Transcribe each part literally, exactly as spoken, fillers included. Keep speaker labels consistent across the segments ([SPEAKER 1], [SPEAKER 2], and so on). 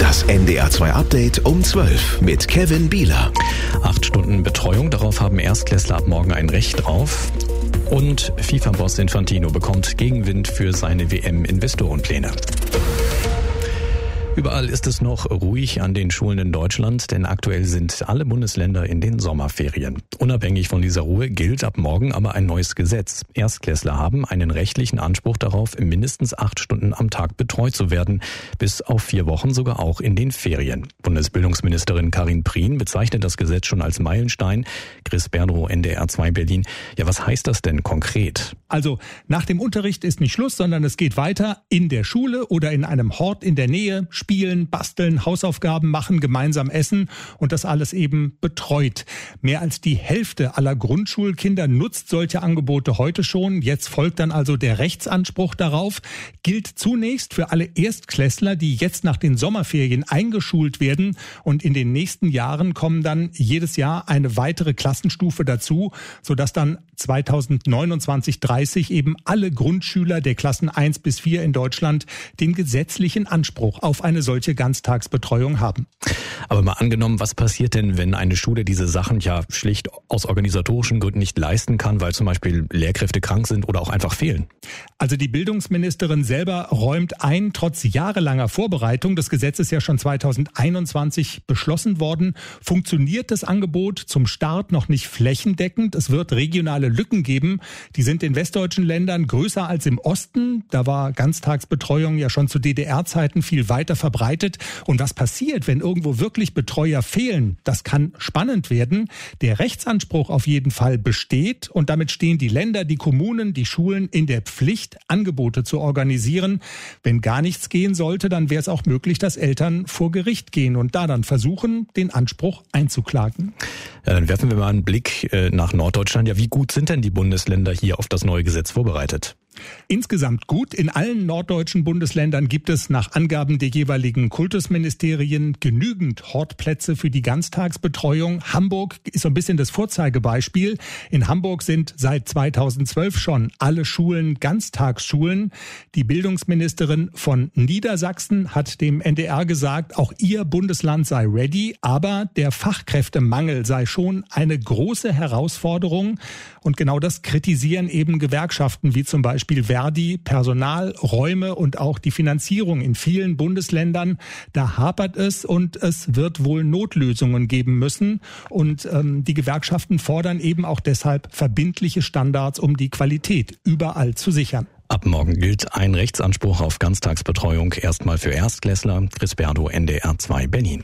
[SPEAKER 1] Das N D R zwei Update um zwölf mit Kevin Bieler.
[SPEAKER 2] Acht Stunden Betreuung, darauf haben Erstklässler ab morgen ein Recht drauf. Und FIFA-Boss Infantino bekommt Gegenwind für seine W M-Investorenpläne. Überall ist es noch ruhig an den Schulen in Deutschland, denn aktuell sind alle Bundesländer in den Sommerferien. Unabhängig von dieser Ruhe gilt ab morgen aber ein neues Gesetz. Erstklässler haben einen rechtlichen Anspruch darauf, mindestens acht Stunden am Tag betreut zu werden, bis auf vier Wochen sogar auch in den Ferien. Bundesbildungsministerin Karin Prien bezeichnet das Gesetz schon als Meilenstein. Chris Berdrow, N D R zwei Berlin. Ja, was heißt das denn konkret?
[SPEAKER 3] Also nach dem Unterricht ist nicht Schluss, sondern es geht weiter in der Schule oder in einem Hort in der Nähe. Spielen, basteln, Hausaufgaben machen, gemeinsam essen und das alles eben betreut. Mehr als die Hälfte aller Grundschulkinder nutzt solche Angebote heute schon. Jetzt folgt dann also der Rechtsanspruch darauf. Gilt zunächst für alle Erstklässler, die jetzt nach den Sommerferien eingeschult werden, und in den nächsten Jahren kommen dann jedes Jahr eine weitere Klassenstufe dazu, sodass dann zweitausendneunundzwanzig dreißig eben alle Grundschüler der Klassen eins bis vier in Deutschland den gesetzlichen Anspruch auf eine solche Ganztagsbetreuung haben.
[SPEAKER 2] Aber mal angenommen, was passiert denn, wenn eine Schule diese Sachen ja schlicht aus organisatorischen Gründen nicht leisten kann, weil zum Beispiel Lehrkräfte krank sind oder auch einfach fehlen?
[SPEAKER 3] Also die Bildungsministerin selber räumt ein, trotz jahrelanger Vorbereitung, das Gesetz ist ja schon zweitausendeinundzwanzig beschlossen worden, funktioniert das Angebot zum Start noch nicht flächendeckend. Es wird regionale Lücken geben. Die sind in westdeutschen Ländern größer als im Osten. Da war Ganztagsbetreuung ja schon zu D D R-Zeiten viel weiter verbreitet. Und was passiert, wenn irgendwo wirklich Betreuer fehlen? Das kann spannend werden. Der Rechtsanspruch auf jeden Fall besteht und damit stehen die Länder, die Kommunen, die Schulen in der Pflicht, Angebote zu organisieren. Wenn gar nichts gehen sollte, dann wäre es auch möglich, dass Eltern vor Gericht gehen und da dann versuchen, den Anspruch einzuklagen.
[SPEAKER 2] Ja, dann werfen wir mal einen Blick nach Norddeutschland. Ja, wie gut sind denn die Bundesländer hier auf das neue Gesetz vorbereitet?
[SPEAKER 3] Insgesamt gut. In allen norddeutschen Bundesländern gibt es nach Angaben der jeweiligen Kultusministerien genügend Hortplätze für die Ganztagsbetreuung. Hamburg ist so ein bisschen das Vorzeigebeispiel. In Hamburg sind seit zweitausendzwölf schon alle Schulen Ganztagsschulen. Die Bildungsministerin von Niedersachsen hat dem N D R gesagt, auch ihr Bundesland sei ready, aber der Fachkräftemangel sei schon eine große Herausforderung. Und genau das kritisieren eben Gewerkschaften wie zum Beispiel Verdi, Personal, Räume und auch die Finanzierung in vielen Bundesländern. Da hapert es und es wird wohl Notlösungen geben müssen. Und ähm, die Gewerkschaften fordern eben auch deshalb verbindliche Standards, um die Qualität überall zu sichern.
[SPEAKER 2] Ab morgen gilt ein Rechtsanspruch auf Ganztagsbetreuung erstmal für Erstklässler. Chris Berdrow, N D R zwei Berlin.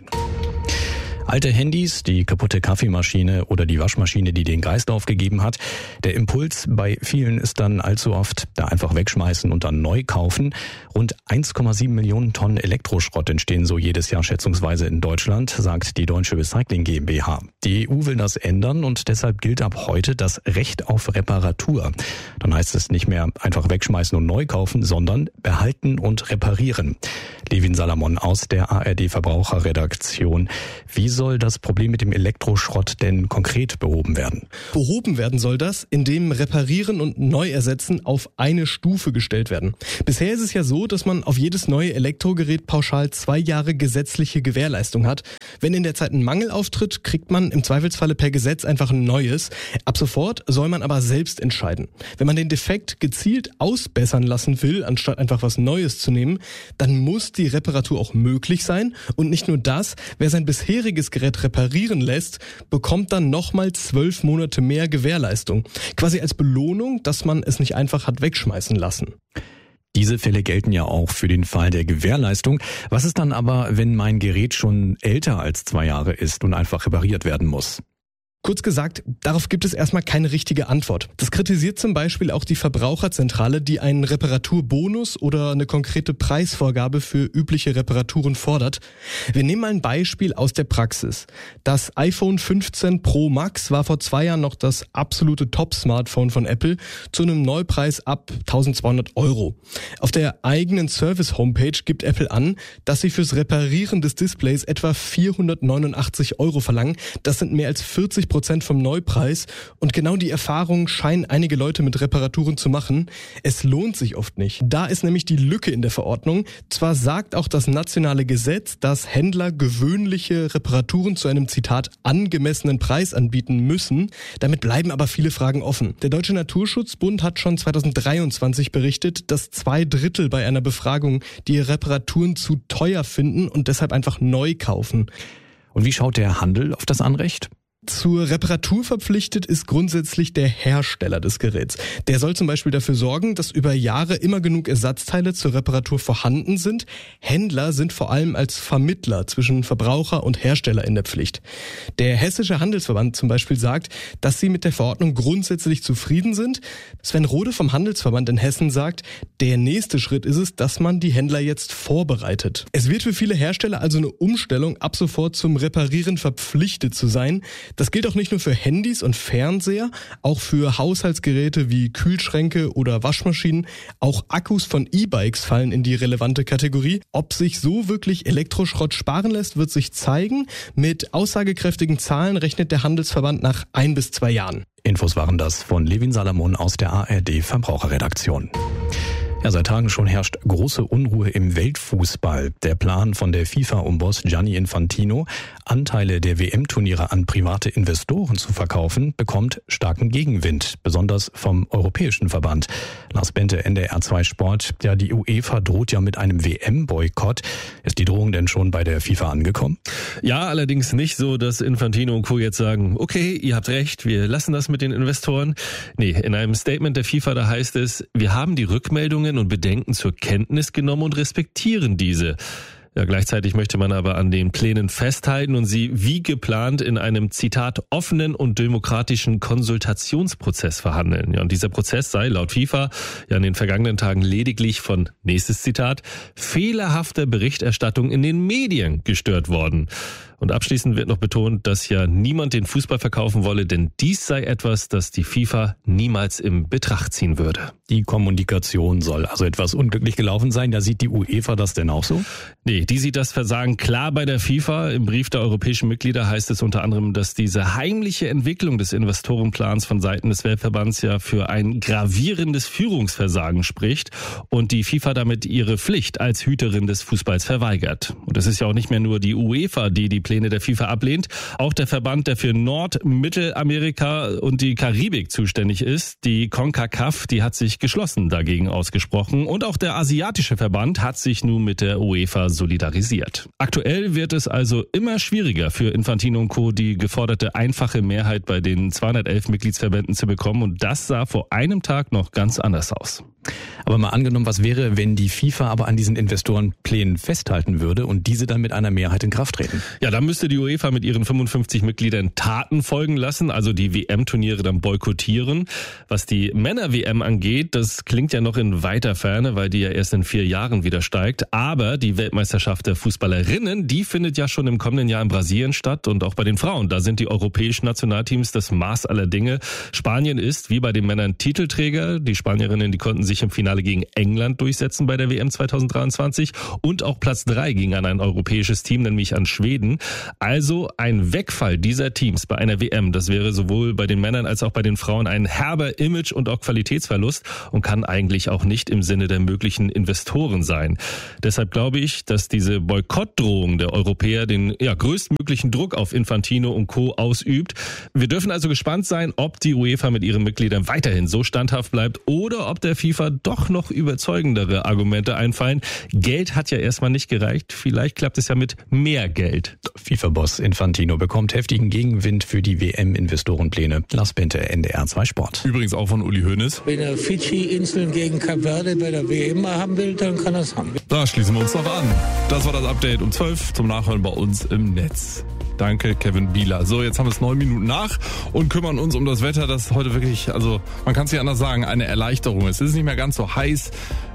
[SPEAKER 2] Alte Handys, die kaputte Kaffeemaschine oder die Waschmaschine, die den Geist aufgegeben hat. Der Impuls bei vielen ist dann allzu oft, da einfach wegschmeißen und dann neu kaufen. Rund eins Komma sieben Millionen Tonnen Elektroschrott entstehen so jedes Jahr schätzungsweise in Deutschland, sagt die Deutsche Recycling GmbH. Die E U will das ändern und deshalb gilt ab heute das Recht auf Reparatur. Dann heißt es nicht mehr einfach wegschmeißen und neu kaufen, sondern behalten und reparieren. Levin Salamon aus der A R D Verbraucherredaktion. Wie soll das Problem mit dem Elektroschrott denn konkret behoben werden?
[SPEAKER 4] Behoben werden soll das, indem Reparieren und Neuersetzen auf eine Stufe gestellt werden. Bisher ist es ja so, dass man auf jedes neue Elektrogerät pauschal zwei Jahre gesetzliche Gewährleistung hat. Wenn in der Zeit ein Mangel auftritt, kriegt man im Zweifelsfalle per Gesetz einfach ein neues. Ab sofort soll man aber selbst entscheiden. Wenn man den Defekt gezielt ausbessern lassen will, anstatt einfach was Neues zu nehmen, dann muss die Reparatur auch möglich sein. Und nicht nur das, wer sein bisheriges Gerät reparieren lässt, bekommt dann nochmal zwölf Monate mehr Gewährleistung. Quasi als Belohnung, dass man es nicht einfach hat wegschmeißen lassen.
[SPEAKER 2] Diese Fälle gelten ja auch für den Fall der Gewährleistung. Was ist dann aber, wenn mein Gerät schon älter als zwei Jahre ist und einfach repariert werden muss?
[SPEAKER 4] Kurz gesagt, darauf gibt es erstmal keine richtige Antwort. Das kritisiert zum Beispiel auch die Verbraucherzentrale, die einen Reparaturbonus oder eine konkrete Preisvorgabe für übliche Reparaturen fordert. Wir nehmen mal ein Beispiel aus der Praxis. Das iPhone fünfzehn Pro Max war vor zwei Jahren noch das absolute Top-Smartphone von Apple zu einem Neupreis ab eintausendzweihundert Euro. Auf der eigenen Service-Homepage gibt Apple an, dass sie fürs Reparieren des Displays etwa vierhundertneunundachtzig Euro verlangen. Das sind mehr als vierzig Prozent vom Neupreis. Und genau die Erfahrung scheinen einige Leute mit Reparaturen zu machen. Es lohnt sich oft nicht. Da ist nämlich die Lücke in der Verordnung. Zwar sagt auch das nationale Gesetz, dass Händler gewöhnliche Reparaturen zu einem, Zitat, angemessenen Preis anbieten müssen. Damit bleiben aber viele Fragen offen. Der Deutsche Naturschutzbund hat schon zweitausenddreiundzwanzig berichtet, dass zwei Drittel bei einer Befragung die Reparaturen zu teuer finden und deshalb einfach neu kaufen.
[SPEAKER 2] Und wie schaut der Handel auf das Anrecht?
[SPEAKER 4] Zur Reparatur verpflichtet ist grundsätzlich der Hersteller des Geräts. Der soll zum Beispiel dafür sorgen, dass über Jahre immer genug Ersatzteile zur Reparatur vorhanden sind. Händler sind vor allem als Vermittler zwischen Verbraucher und Hersteller in der Pflicht. Der Hessische Handelsverband zum Beispiel sagt, dass sie mit der Verordnung grundsätzlich zufrieden sind. Sven Rode vom Handelsverband in Hessen sagt, der nächste Schritt ist es, dass man die Händler jetzt vorbereitet. Es wird für viele Hersteller also eine Umstellung, ab sofort zum Reparieren verpflichtet zu sein. Das gilt auch nicht nur für Handys und Fernseher, auch für Haushaltsgeräte wie Kühlschränke oder Waschmaschinen. Auch Akkus von E-Bikes fallen in die relevante Kategorie. Ob sich so wirklich Elektroschrott sparen lässt, wird sich zeigen. Mit aussagekräftigen Zahlen rechnet der Handelsverband nach ein bis zwei Jahren.
[SPEAKER 2] Infos waren das von Levin Salamon aus der A R D Verbraucherredaktion. Ja, seit Tagen schon herrscht große Unruhe im Weltfußball. Der Plan von der FIFA um Boss Gianni Infantino, Anteile der W M-Turniere an private Investoren zu verkaufen, bekommt starken Gegenwind, besonders vom Europäischen Verband. Lars Bente, N D R zwei Sport. Ja, die UEFA droht ja mit einem W M-Boykott. Ist die Drohung denn schon bei der FIFA angekommen?
[SPEAKER 5] Ja, allerdings nicht so, dass Infantino und Co. jetzt sagen, okay, ihr habt recht, wir lassen das mit den Investoren. Nee, in einem Statement der FIFA, da heißt es, wir haben die Rückmeldungen und Bedenken zur Kenntnis genommen und respektieren diese. Ja, gleichzeitig möchte man aber an den Plänen festhalten und sie wie geplant in einem, Zitat, offenen und demokratischen Konsultationsprozess verhandeln. Ja, und dieser Prozess sei laut FIFA ja in den vergangenen Tagen lediglich von, nächstes Zitat, fehlerhafter Berichterstattung in den Medien gestört worden. Und abschließend wird noch betont, dass ja niemand den Fußball verkaufen wolle, denn dies sei etwas, das die FIFA niemals in Betracht ziehen würde.
[SPEAKER 2] Die Kommunikation soll also etwas unglücklich gelaufen sein. Da sieht die UEFA das denn auch so?
[SPEAKER 5] Nee, die sieht das Versagen klar bei der FIFA. Im Brief der europäischen Mitglieder heißt es unter anderem, dass diese heimliche Entwicklung des Investorenplans von Seiten des Weltverbands ja für ein gravierendes Führungsversagen spricht und die FIFA damit ihre Pflicht als Hüterin des Fußballs verweigert. Und es ist ja auch nicht mehr nur die UEFA, die die Pläne der FIFA ablehnt. Auch der Verband, der für Nord-, Mittelamerika und die Karibik zuständig ist, die CONCACAF, die hat sich geschlossen dagegen ausgesprochen. Und auch der asiatische Verband hat sich nun mit der UEFA solidarisiert. Aktuell wird es also immer schwieriger für Infantino und Co. die geforderte einfache Mehrheit bei den zweihundertelf Mitgliedsverbänden zu bekommen. Und das sah vor einem Tag noch ganz anders aus.
[SPEAKER 2] Aber mal angenommen, was wäre, wenn die FIFA aber an diesen Investorenplänen festhalten würde und diese dann mit einer Mehrheit in Kraft treten?
[SPEAKER 5] Ja, dann müsste die UEFA mit ihren fünfundfünfzig Mitgliedern Taten folgen lassen, also die W M-Turniere dann boykottieren. Was die Männer-W M angeht, das klingt ja noch in weiter Ferne, weil die ja erst in vier Jahren wieder steigt. Aber die Weltmeisterschaft der Fußballerinnen, die findet ja schon im kommenden Jahr in Brasilien statt und auch bei den Frauen. Da sind die europäischen Nationalteams das Maß aller Dinge. Spanien ist, wie bei den Männern, Titelträger. Die Spanierinnen, die konnten sich im Finale gegen England durchsetzen bei der W M zweitausenddreiundzwanzig und auch Platz drei ging an ein europäisches Team, nämlich an Schweden. Also ein Wegfall dieser Teams bei einer W M, das wäre sowohl bei den Männern als auch bei den Frauen ein herber Image- und auch Qualitätsverlust und kann eigentlich auch nicht im Sinne der möglichen Investoren sein. Deshalb glaube ich, dass diese Boykottdrohung der Europäer den ja, größtmöglichen Druck auf Infantino und Co. ausübt. Wir dürfen also gespannt sein, ob die UEFA mit ihren Mitgliedern weiterhin so standhaft bleibt oder ob der FIFA doch noch überzeugendere Argumente einfallen. Geld hat ja erstmal nicht gereicht. Vielleicht klappt es ja mit mehr Geld.
[SPEAKER 2] FIFA-Boss Infantino bekommt heftigen Gegenwind für die W M-Investorenpläne. Lars Bente, N D R zwei Sport.
[SPEAKER 6] Übrigens auch von Uli Hoeneß.
[SPEAKER 7] Wenn er Fidschi-Inseln gegen Kap Verde bei der W M haben will, dann kann er es haben.
[SPEAKER 6] Da schließen wir uns noch an. Das war das Update um zwölf zum Nachhören bei uns im Netz. Danke, Kevin Bieler. So, jetzt haben wir es neun Minuten nach und kümmern uns um das Wetter, das heute wirklich, also man kann es nicht anders sagen, eine Erleichterung ist. Es ist nicht mehr ganz so heiß.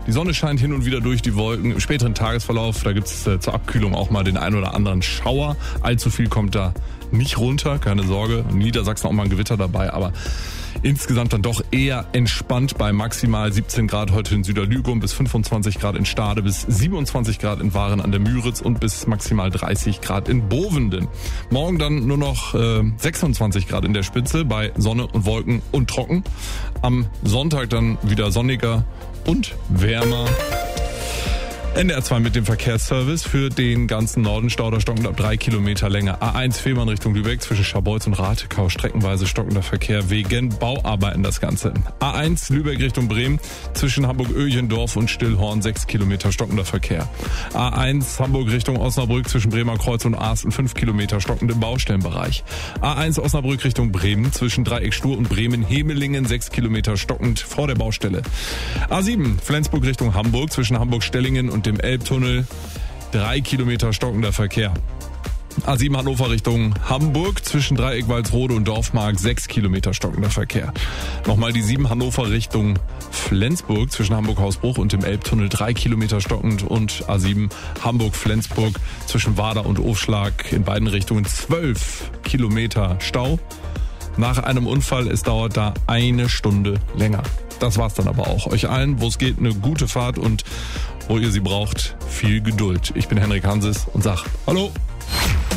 [SPEAKER 6] Die Sonne scheint hin und wieder durch die Wolken. Im späteren Tagesverlauf, da gibt es äh, zur Abkühlung auch mal den ein oder anderen Schauer. Allzu viel kommt da nicht runter, keine Sorge. In Niedersachsen auch mal ein Gewitter dabei, aber insgesamt dann doch eher entspannt bei maximal siebzehn Grad heute in Süderlügum, bis fünfundzwanzig Grad in Stade, bis siebenundzwanzig Grad in Waren an der Müritz und bis maximal dreißig Grad in Bovenden. Morgen dann nur noch äh, sechsundzwanzig Grad in der Spitze bei Sonne und Wolken und trocken. Am Sonntag dann wieder sonniger und wärmer. N D R zwei mit dem Verkehrsservice für den ganzen Norden. Stauder stockend ab drei Kilometer Länge. A eins Fehmarn Richtung Lübeck zwischen Scharbeutz und Rathekau. Streckenweise stockender Verkehr wegen Bauarbeiten das Ganze. A eins Lübeck Richtung Bremen zwischen Hamburg-Öhlchendorf und Stillhorn sechs Kilometer stockender Verkehr. A eins Hamburg Richtung Osnabrück zwischen Bremer Kreuz und Asten fünf Kilometer stockend im Baustellenbereich. A eins Osnabrück Richtung Bremen zwischen Dreieck Stur und Bremen-Hemelingen sechs Kilometer stockend vor der Baustelle. A sieben Flensburg Richtung Hamburg zwischen Hamburg-Stellingen und dem Elbtunnel drei Kilometer stockender Verkehr. A sieben Hannover Richtung Hamburg zwischen Dreieck Walsrode und Dorfmark sechs Kilometer stockender Verkehr. Nochmal die sieben Hannover Richtung Flensburg zwischen Hamburg-Hausbruch und dem Elbtunnel drei Kilometer stockend und A sieben Hamburg-Flensburg zwischen Wader und Aufschlag in beiden Richtungen zwölf Kilometer Stau. Nach einem Unfall, es dauert da eine Stunde länger. Das war's dann aber auch. Euch allen, wo es geht, eine gute Fahrt und wo ihr sie braucht, viel Geduld. Ich bin Henrik Hanses und sag Hallo.